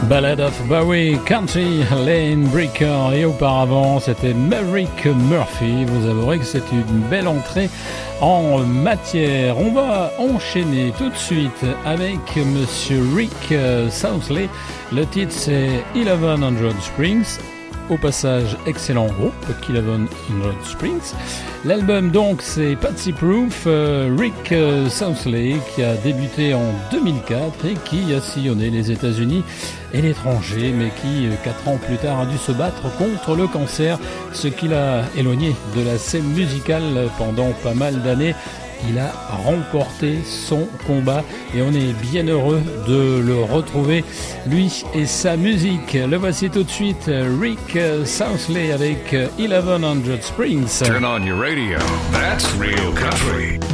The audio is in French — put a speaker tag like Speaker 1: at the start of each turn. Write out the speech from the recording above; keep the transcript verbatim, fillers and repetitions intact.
Speaker 1: Ballad of Bowie, Country Lane Breaker, et auparavant c'était Maverick Murphy. Vous avouerez que c'est une belle entrée en matière. On va enchaîner tout de suite avec Monsieur Rick Sousley. Le titre c'est eleven hundred Springs. Au passage, excellent groupe, eleven hundred Springs. L'album donc c'est Patsy Proof, euh, Rick euh, Sousley qui a débuté en deux mille quatre et qui a sillonné les États-Unis et l'étranger, mais qui euh, quatre ans plus tard a dû se battre contre le cancer, ce qui l'a éloigné de la scène musicale pendant pas mal d'années. Il a remporté son combat et on est bien heureux de le retrouver, lui et sa musique. Le voici tout de suite, Rick Sousley avec eleven hundred Springs.
Speaker 2: Turn on your radio, that's real country.